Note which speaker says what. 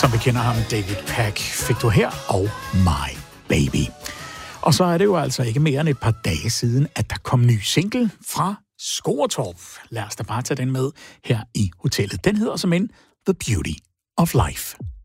Speaker 1: Som vi kender ham, David Pack, fik du her, og My Baby. Og så er det jo altså ikke mere end et par dage siden, at der kom ny single fra Skåretorp. Lad os da bare tage den med her i hotellet. Den hedder som en The Beauty of Life.